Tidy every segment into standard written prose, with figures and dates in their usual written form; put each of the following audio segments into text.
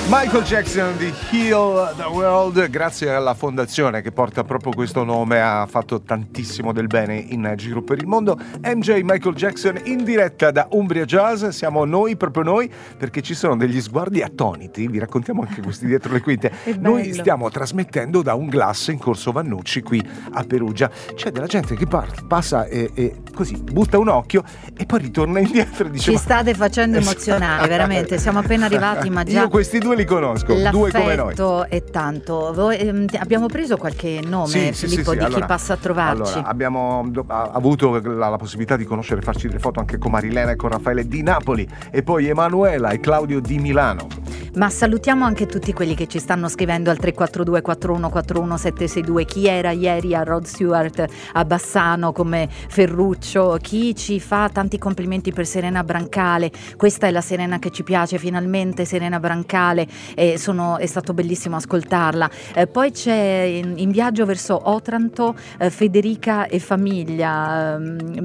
Michael Jackson di Heal the World, grazie alla fondazione che porta proprio questo nome, ha fatto tantissimo del bene in giro per il mondo. MJ Michael Jackson in diretta da Umbria Jazz, siamo noi, proprio noi, perché ci sono degli sguardi attoniti, vi raccontiamo anche questi dietro le quinte. Noi stiamo trasmettendo da un Glass in Corso Vannucci qui a Perugia, c'è della gente che passa e così butta un occhio e poi ritorna indietro e dice: ci state facendo emozionare, veramente, siamo appena arrivati, ma già io questi due li conosco, due come noi. L'affetto è tanto. Abbiamo preso qualche nome, Filippo, di allora, chi passa a trovarci? Allora, abbiamo avuto la possibilità di conoscere, farci delle foto anche con Marilena e con Raffaele di Napoli, e poi Emanuela e Claudio di Milano. Ma salutiamo anche tutti quelli che ci stanno scrivendo al 342 4141 762. Chi era ieri a Rod Stewart a Bassano come Ferruccio, chi ci fa tanti complimenti per Serena Brancale. Questa è la Serena che ci piace, finalmente Serena Brancale, è stato bellissimo ascoltarla. Poi c'è in viaggio verso Otranto Federica e famiglia,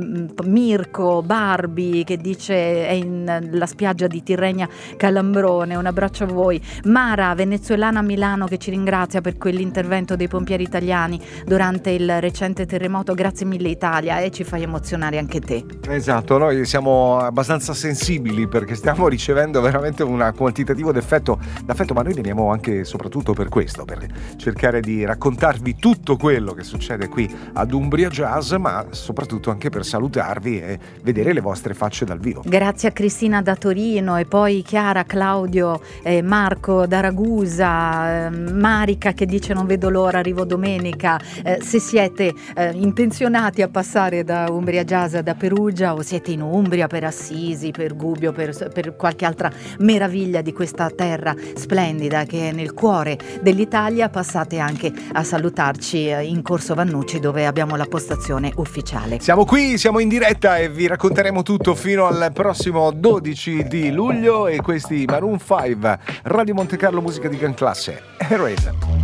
Mirko, Barbie che dice è la spiaggia di Tirrenia Calambrone, un abbraccio a voi. Mara, venezuelana a Milano, che ci ringrazia per quell'intervento dei pompieri italiani durante il recente terremoto. Grazie mille Italia, e ci fai emozionare anche te. Esatto, noi siamo abbastanza sensibili perché stiamo ricevendo veramente un quantitativo d'affetto, ma noi veniamo anche soprattutto per questo, per cercare di raccontarvi tutto quello che succede qui ad Umbria Jazz, ma soprattutto anche per salutarvi e vedere le vostre facce dal vivo. Grazie a Cristina da Torino, e poi Chiara, Claudio, Marco da Ragusa, Marica che dice non vedo l'ora, arrivo domenica. Se siete intenzionati a passare da Umbria Jazz da Perugia, o siete in Umbria per Assisi, per Gubbio, per qualche altra meraviglia di questa terra splendida che è nel cuore dell'Italia, passate anche a salutarci in Corso Vannucci, dove abbiamo la postazione ufficiale. Siamo qui, siamo in diretta e vi racconteremo tutto fino al prossimo 12 di luglio. E questi Maroon 5, Radio Monte Carlo, musica di gran classe. Rain.